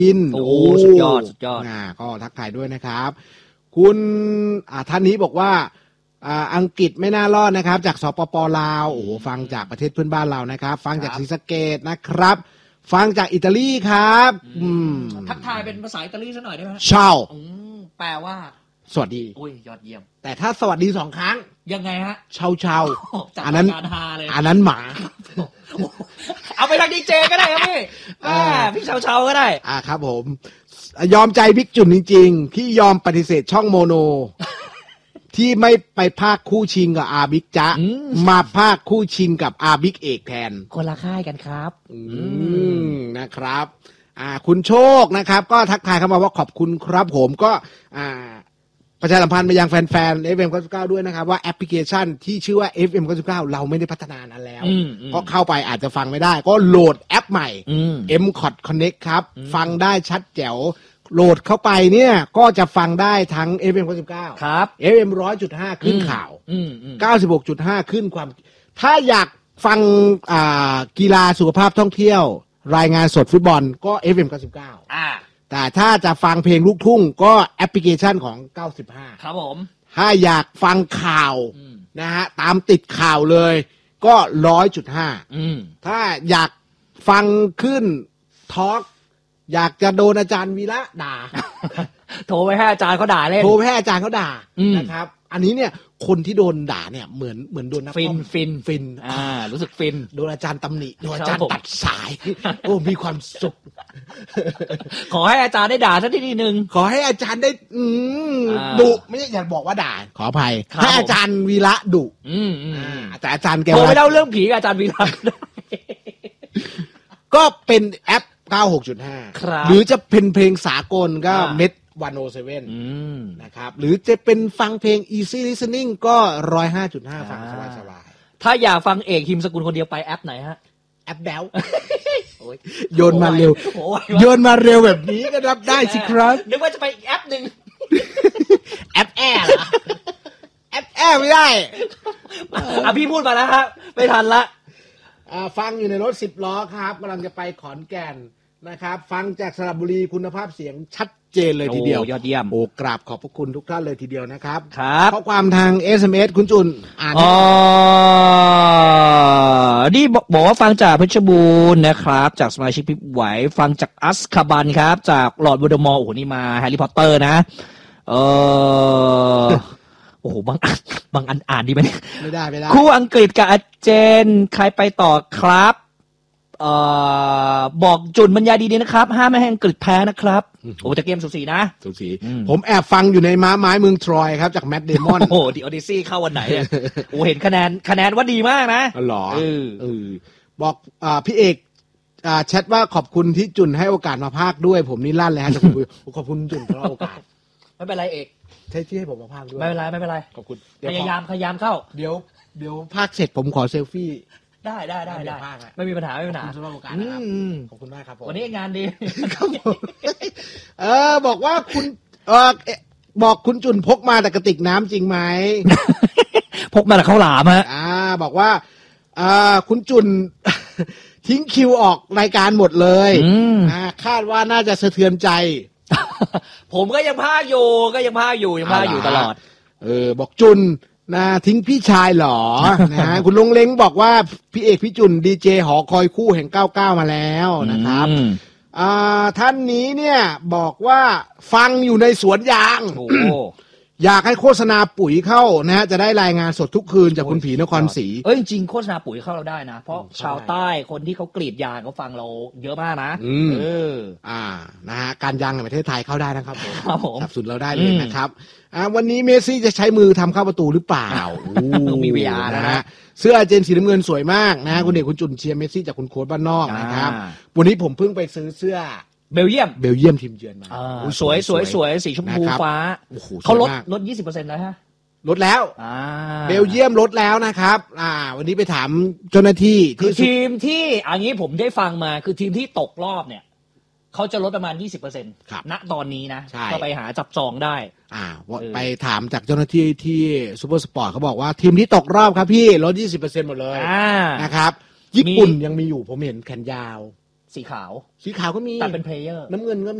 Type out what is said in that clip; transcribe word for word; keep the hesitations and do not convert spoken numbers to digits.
กินโอ้สุดยอดสุดยอดอ่าก็ทักทายด้วยนะครับคุณอ่าท่านนี้บอกว่าอ่าอังกฤษไม่น่ารอดนะครับจากสปปลาวโอ้ฟังจากประเทศเพื่อนบ้านเรานะครับฟังจากศรีสะเกษนะครับฟังจากอิตาลีครับอืมทักทายเป็นภาษาอิตาลีซะหน่อยได้ไหมชาวแปลว่าสวัสดีอุ้ยยอดเยี่ยมแต่ถ้าสวัสดีสองครั้งยังไงฮะชาวชาวอันนั้นอันนั้นหมาเอาไปทางดีเจก็ได้ครับพี่อ่าพี่ชาวชาวก็ได้อ่าครับผมยอมใจบิ๊กจุนจริงๆที่ยอมปฏิเสธช่องโมโนที่ไม่ไปภาคคู่ชิงกับอาบิ๊กจ๊ะมาภาคคู่ชิงกับอาบิ๊กเอกแทนคนละค่ายกันครับอืมนะครับอ่าคุณโชคนะครับก็ทักทายเข้ามาว่าขอบคุณครับผมก็อ่าประชาสัมพันธ์ไปยังแฟนๆ เอฟ เอ็ม เก้าสิบเก้าด้วยนะครับว่าแอปพลิเคชันที่ชื่อว่า เอฟ เอ็ม เก้าสิบเก้า เราไม่ได้พัฒนานานแล้วก็เข้าไปอาจจะฟังไม่ได้ก็โหลดแอปใหม่ เอ็ม คอท Connect ครับฟังได้ชัดแจ๋วโหลดเข้าไปเนี่ยก็จะฟังได้ทั้ง เอฟ เอ็ม เก้าสิบเก้าครับเอฟ เอ็ม หนึ่งร้อยจุดห้า ขึ้นข่าว เก้าสิบหกจุดห้า ขึ้นความถ้าอยากฟังอ่ากีฬาสุขภาพท่องเที่ยวรายงานสดฟุตบอลก็ เอฟ เอ็ม เก้าสิบเก้าอ่าแต่ถ้าจะฟังเพลงลูกทุ่งก็แอปพลิเคชันของเก้าสิบห้าครับผมถ้าอยากฟังข่าวนะฮะตามติดข่าวเลยก็หนึ่งร้อยจุดห้าถ้าอยากฟังขึ้นทอล์กอยากจะโดนอาจารย์วีระด่าโทรไปให้อาจารย์เขาด่าเล่นโทรไปให้อาจารย์เขาด่านะครับอันนี้เนี่ยคนที่โดนด่าเนี่ยเหมือนเหมือนโดนนักฟินฟินฟินอ่ารู้สึกฟินโดนอาจารย์ตำหนิโดนอาจารย์ตัดสายโอ้มีความสุขขอให้อาจารย์ได้ด่าสักทีนึงขอให้อาจารย์ได้อืดุไม่ใช่อยากบอกว่าด่าขออภัยให้อาจารย์วีระดุแต่อาจารย์แกโทรไปเล่าเรื่องผีกับอาจารย์วีระก็เป็นแอป เก้าสิบหกจุดห้า หรือจะเป็นเพลงสากลก็เม็ดหนึ่งร้อยเจ็ดนะครับหรือจะเป็นฟังเพลง Easy Listening ก็หนึ่งร้อยห้าจุดห้า ฟังสบายๆถ้าอยากฟังเอกหิมสกุลคนเดียวไปแอปไหนฮะแอปแบลโยนมาเร็วโยนมาเร็วแบบนี้ก็รับได้สิครับนึกว่าจะไปอีกแอปหนึ่งแอปแอร์เหรอแอปแอร์ไม่ได้อ่ะพี่พูดมาแล้วครับไม่ทันละฟังอยู่ในรถสิบล้อครับกำลังจะไปขอนแก่นนะครับฟังจากสระบุรีคุณภาพเสียงชัดเจนเลยทีเดียวยอดเยี่ยมโอ้กราบขอบพระคุณทุกท่านเลยทีเดียวนะครับครับข้อความทาง เอส เอ็ม เอส คุณจุนอ่านอ๋อนี่บอกว่าฟังจากเพชรบูรณ์นะครับจากสมาชิกพิบไหวฟังจากอัสคาบันครับจากลอร์ดโวลเดอมอร์โอ้โหนี่มาแฮร์รี่พอตเตอร์นะเออโอ้โหบางอันบางอันอ่านดีไหมไม่ได้ไม่ได้คู่อังกฤษกับอาร์เจนใครไปต่อครับเอ่อบอกจุนบรรยายดีๆนะครับห้ามไม่ให้อังกฤษแพ้นะครับโอ้แต่เกมสูสีนะสูสีผมแอบฟังอยู่ในม้าไม้เมืองทรอยครับจากแมตต์เดมอนโอ้โหดิออดิซี่เข้าวันไหนโอ้เห็นคะแนนคะแนนว่าดีมากนะอ๋อเหรอเออบอกอ่าพี่เอกอ่าแชทว่าขอบคุณที่จุนให้โอกาสมาพากย์ด้วยผมนี่ลั่นเลยฮะจะคุยขอบคุณจุนที่ให้โอกาสไม่เป็นไรเอกใช่ที่ให้ผมมาพากย์ด้วยไม่เป็นไรไม่เป็นไรขอบคุณพยายามพยายามเข้าเดี๋ยวเดี๋ยวพากย์เสร็จผมขอเซลฟี่ได้ได้ได้ได้ไม่มีปัญหาไม่มีปัญหาขอบคุณสำหรับโอกาสนะครับขอบคุณมากครับผมวันนี้งานดีเออบอกว่าคุณเออบอกคุณจุนพกมาแต่กระติกน้ำจริงไหมพกมาแต่ข้าวหลามฮะอ่าบอกว่าอ่าคุณจุนทิ้งคิวออกรายการหมดเลยอ่าคาดว่าน่าจะสะเทือนใจผมก็ยังพากอยู่ก็ยังพากอยู่ยังพากอยู่ตลอดเออบอกจุนนะทิ้งพี่ชายหรอ นะคุณลุงเล้งบอกว่าพี่เอกพี่จุนดีเจหอคอยคู่แห่งเก้าเก้ามาแล้วนะครับอ่าท่านนี้เนี่ยบอกว่าฟังอยู่ในสวนยางอยากให้โฆษณาปุ๋ยเข้านะฮะจะได้รายงานสดทุกคืนจากคุณผีนครศรีเอ้ยจริงโฆษณาปุ๋ยเข้าเราได้นะเพราะชาวใต้คนที่เขากรีดยางเขาฟังเราเยอะมากนะเอออ่านะฮะการยางในประเทศไทยเข้าได้นะครับผมครับผมสนับสนุนเราได้เลยนะครับอ่าวันนี้เมสซี่จะใช้มือทำเข้าประตูหรือเปล่ามี วี อาร์นะฮะเสื้ออาร์เจนสีน้ำเงินสวยมากนะคุณเอกคุณจุนเชียร์เมสซี่จากคุณโค้ชบ้านนอกนะครับวันนี้ผมเพิ่งไปซื้อเสื้อเบลเยียมเบลเยียมทีมเยือนมาสวยสวยสวยสีชมพูฟ้าเขาลดลด ยี่สิบเปอร์เซ็นต์ แล้วฮะลดแล้วเบลเยียมลดแล้วนะครับอ่าวันนี้ไปถามเจ้าหน้าที่คือทีมที่อันนี้ผมได้ฟังมาคือทีมที่ตกรอบเนี่ยเขาจะลดประมาณ ยี่สิบเปอร์เซ็นต์ ณตอนนี้นะก็ไปหาจับจองได้อ่าไปถามจากเจ้าหน้าที่ที่ซูเปอร์สปอร์ตเขาบอกว่าทีมที่ตกรอบครับพี่ลด ยี่สิบเปอร์เซ็นต์ หมดเลยนะครับญี่ปุ่นยังมีอยู่ผมเห็นแขนยาวสีขาวสีขาวก็มีแต่เป็นเพลเยอร์น้ำเงินก็มี